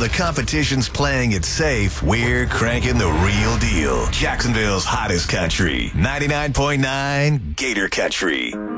the competition's playing it safe, we're cranking the real deal. Jacksonville's hottest country. 99.9 Gator Country.